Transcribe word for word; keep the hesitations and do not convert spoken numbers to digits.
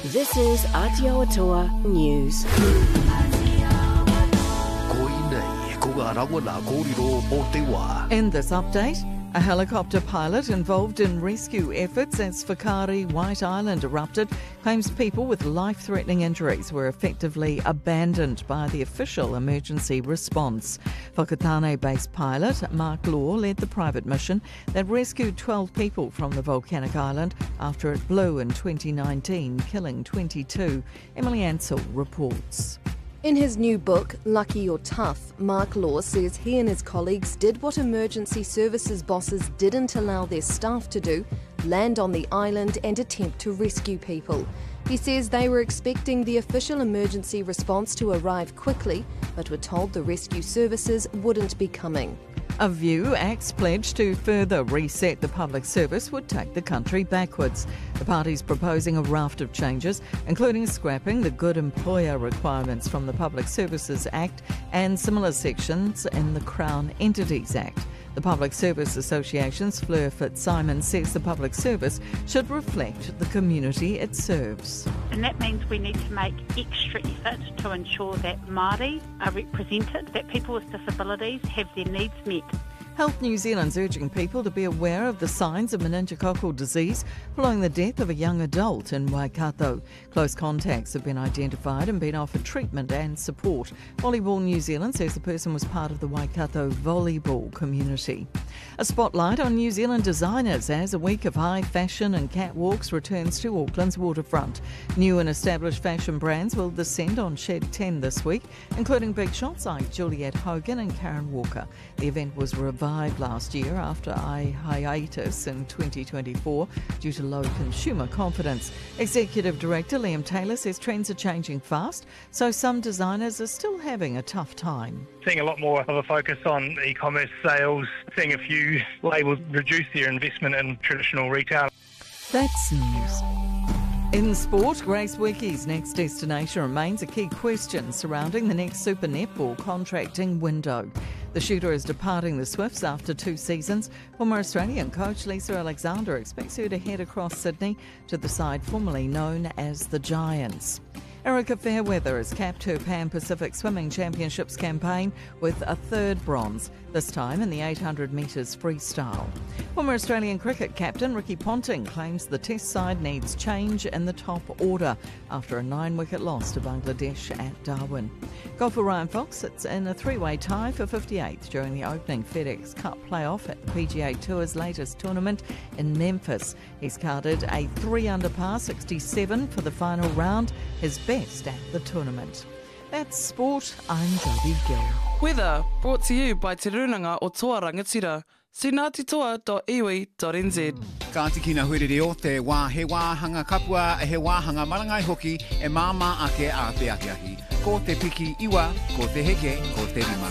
This is Aotearoa News. In this update, a helicopter pilot involved in rescue efforts as Whakaari White Island erupted claims people with life-threatening injuries were effectively abandoned by the official emergency response. Whakatane-based pilot Mark Law led the private mission that rescued twelve people from the volcanic island after it blew in twenty nineteen, killing twenty-two. Emily Ansell reports. In his new book, Lucky or Tough, Mark Law says he and his colleagues did what emergency services bosses didn't allow their staff to do, land on the island and attempt to rescue people. He says they were expecting the official emergency response to arrive quickly, but were told the rescue services wouldn't be coming. A View Act's pledge to further reset the public service would take the country backwards. The party's proposing a raft of changes, including scrapping the good employer requirements from the Public Services Act and similar sections in the Crown Entities Act. The Public Service Association's Fleur Fitzsimons says the public service should reflect the community it serves. And that means we need to make extra effort to ensure that Māori are represented, that people with disabilities have their needs met. Health New Zealand's urging people to be aware of the signs of meningococcal disease following the death of a young adult in Waikato. Close contacts have been identified and been offered treatment and support. Volleyball New Zealand says the person was part of the Waikato volleyball community. A spotlight on New Zealand designers as a week of high fashion and catwalks returns to Auckland's waterfront. New and established fashion brands will descend on Shed ten this week, including big shots like Juliette Hogan and Karen Walker. The event was revived last year after a hiatus in twenty twenty-four due to low consumer confidence. Executive Director Liam Taylor says trends are changing fast, so some designers are still having a tough time. Seeing a lot more of a focus on e-commerce sales, seeing a few labels reduce their investment in traditional retail. That's news. In sport, Grace Wickie's next destination remains a key question surrounding the next Super Netball contracting window. The shooter is departing the Swifts after two seasons. Former Australian coach Lisa Alexander expects her to head across Sydney to the side formerly known as the Giants. Erica Fairweather has capped her Pan Pacific Swimming Championships campaign with a third bronze, this time in the eight hundred metres freestyle. Former Australian cricket captain Ricky Ponting claims the Test side needs change in the top order after a nine-wicket loss to Bangladesh at Darwin. Golfer Ryan Fox sits in a three-way tie for fifty-eighth during the opening FedEx Cup playoff at the P G A Tour's latest tournament in Memphis. He's carded a three-under par sixty-seven for the final round, his best at the tournament. That's sport. I'm Jodie Gill. Weather brought to you by Te Runanga o Toa Rangatira. See ngāti dot iwi dot n z. Ka tiki na huirere o te wā he wāhanga kapua e he wāhanga marangai hoki e māma ake a te ahiahi. Ko te piki iwa, ko te heke, ko te rima.